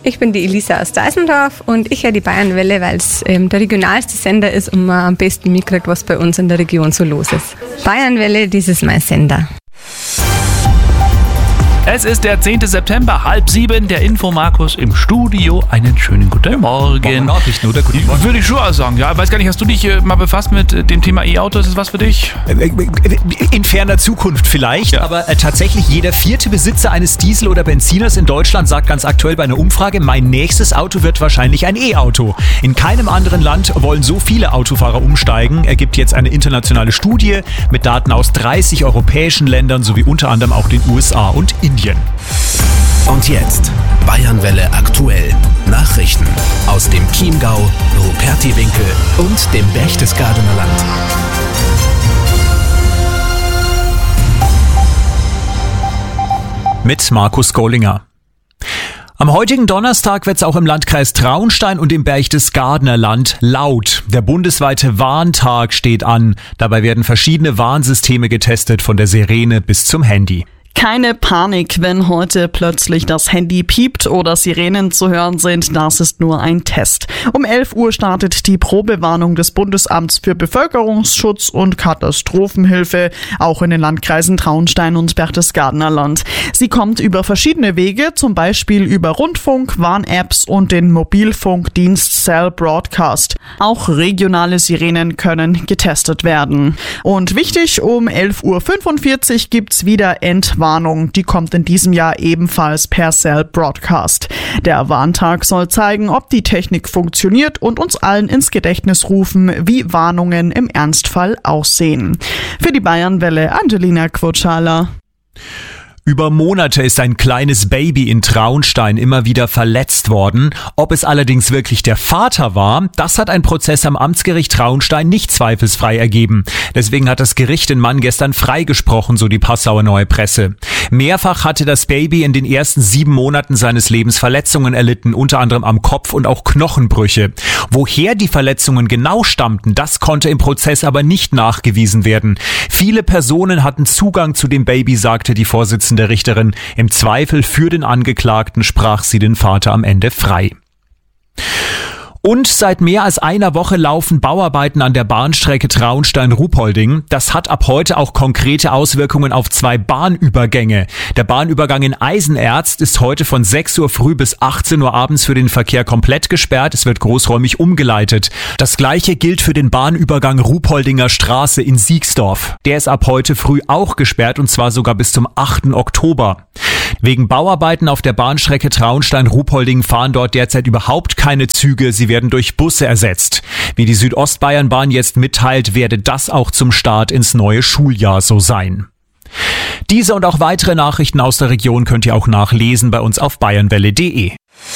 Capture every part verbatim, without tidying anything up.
Ich bin die Elisa aus Deisendorf und ich höre die Bayernwelle, weil es ähm, der regionalste Sender ist und man am besten mitkriegt, was bei uns in der Region so los ist. Bayernwelle, das ist mein Sender. Es ist der zehnte September, halb sieben, der Info-Markus im Studio. Einen schönen guten Morgen. Nachrichten, oder? Guten Morgen. Würde ich schon auch sagen, ja. Ich weiß gar nicht, hast du dich äh, mal befasst mit äh, dem Thema E-Auto? Ist das was für dich? In ferner Zukunft vielleicht, ja. aber äh, tatsächlich jeder vierte Besitzer eines Diesel- oder Benziners in Deutschland sagt ganz aktuell bei einer Umfrage, mein nächstes Auto wird wahrscheinlich ein E-Auto. In keinem anderen Land wollen so viele Autofahrer umsteigen, ergibt jetzt eine internationale Studie mit Daten aus dreißig europäischen Ländern sowie unter anderem auch den U S A und Indien. Und jetzt Bayernwelle aktuell. Nachrichten aus dem Chiemgau, Rupertiwinkel und dem Berchtesgadener Land. Mit Markus Gollinger. Am heutigen Donnerstag wird es auch im Landkreis Traunstein und im Berchtesgadener Land laut. Der bundesweite Warntag steht an. Dabei werden verschiedene Warnsysteme getestet, von der Sirene bis zum Handy. Keine Panik, wenn heute plötzlich das Handy piept oder Sirenen zu hören sind, das ist nur ein Test. Um elf Uhr startet die Probewarnung des Bundesamts für Bevölkerungsschutz und Katastrophenhilfe, auch in den Landkreisen Traunstein und Berchtesgadener Land. Sie kommt über verschiedene Wege, zum Beispiel über Rundfunk, Warn-Apps und den Mobilfunkdienst Cell Broadcast. Auch regionale Sirenen können getestet werden. Und wichtig, um elf Uhr fünfundvierzig gibt's wieder Entwarnung. Die kommt in diesem Jahr ebenfalls per Cell Broadcast. Der Warntag soll zeigen, ob die Technik funktioniert und uns allen ins Gedächtnis rufen, wie Warnungen im Ernstfall aussehen. Für die Bayernwelle Angelina Quotschala. Über Monate ist ein kleines Baby in Traunstein immer wieder verletzt worden. Ob es allerdings wirklich der Vater war, das hat ein Prozess am Amtsgericht Traunstein nicht zweifelsfrei ergeben. Deswegen hat das Gericht den Mann gestern freigesprochen, so die Passauer Neue Presse. Mehrfach hatte das Baby in den ersten sieben Monaten seines Lebens Verletzungen erlitten, unter anderem am Kopf und auch Knochenbrüche. Woher die Verletzungen genau stammten, das konnte im Prozess aber nicht nachgewiesen werden. Viele Personen hatten Zugang zu dem Baby, sagte die Vorsitzende der Richterin. Im Zweifel für den Angeklagten sprach sie den Vater am Ende frei. Und seit mehr als einer Woche laufen Bauarbeiten an der Bahnstrecke Traunstein-Ruhpolding. Das hat ab heute auch konkrete Auswirkungen auf zwei Bahnübergänge. Der Bahnübergang in Eisenerz ist heute von sechs Uhr früh bis achtzehn Uhr abends für den Verkehr komplett gesperrt. Es wird großräumig umgeleitet. Das gleiche gilt für den Bahnübergang Ruhpoldinger Straße in Siegsdorf. Der ist ab heute früh auch gesperrt und zwar sogar bis zum achten Oktober. Wegen Bauarbeiten auf der Bahnstrecke Traunstein-Ruhpolding fahren dort derzeit überhaupt keine Züge. Sie werden durch Busse ersetzt. Wie die Südostbayernbahn jetzt mitteilt, werde das auch zum Start ins neue Schuljahr so sein. Diese und auch weitere Nachrichten aus der Region könnt ihr auch nachlesen bei uns auf bayernwelle punkt de.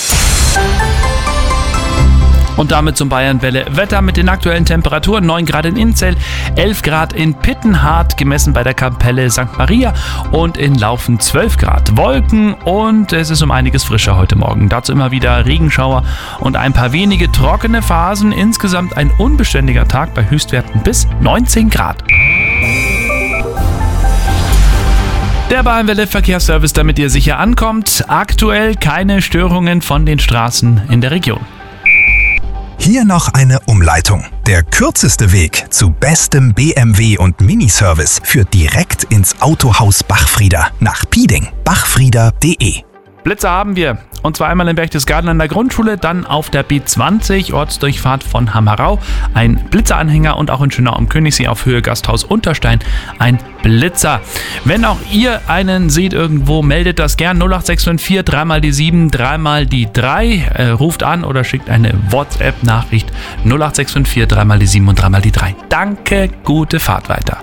Und damit zum Bayernwelle Wetter mit den aktuellen Temperaturen. neun Grad in Inzell, elf Grad in Pittenhardt, gemessen bei der Kapelle Sankt Maria, und in Laufen zwölf Grad. Wolken und es ist um einiges frischer heute Morgen. Dazu immer wieder Regenschauer und ein paar wenige trockene Phasen. Insgesamt ein unbeständiger Tag bei Höchstwerten bis neunzehn Grad. Der Bayernwelle Verkehrsservice, damit ihr sicher ankommt. Aktuell keine Störungen von den Straßen in der Region. Hier noch eine Umleitung. Der kürzeste Weg zu bestem B M W und Miniservice führt direkt ins Autohaus Bachfrieder nach Pieding. bachfrieder punkt de. Blitzer haben wir. Und zwar einmal in Berchtesgaden an der Grundschule, dann auf der B zwanzig, Ortsdurchfahrt von Hammerau, ein Blitzeranhänger, und auch in Schönau am Königssee auf Höhe Gasthaus Unterstein ein Blitzer. Wenn auch ihr einen seht irgendwo, meldet das gern. null acht sechs fünf vier, dreimal die sieben, dreimal die drei. Äh, ruft an oder schickt eine WhatsApp-Nachricht. null acht sechs fünf vier, dreimal die sieben und dreimal die drei. Danke, gute Fahrt weiter.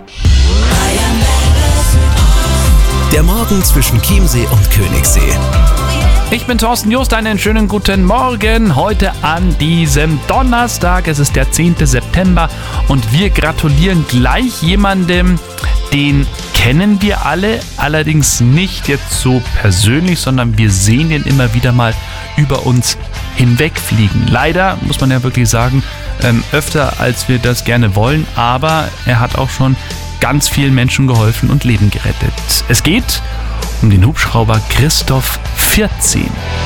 Der Morgen zwischen Chiemsee und Königssee. Ich bin Thorsten Just, einen schönen guten Morgen heute an diesem Donnerstag. Es ist der zehnte September und wir gratulieren gleich jemandem, den kennen wir alle, allerdings nicht jetzt so persönlich, sondern wir sehen ihn immer wieder mal über uns hinwegfliegen. Leider, muss man ja wirklich sagen, ähm, öfter als wir das gerne wollen, aber er hat auch schon ganz vielen Menschen geholfen und Leben gerettet. Es geht um den Hubschrauber Christoph vierzehn.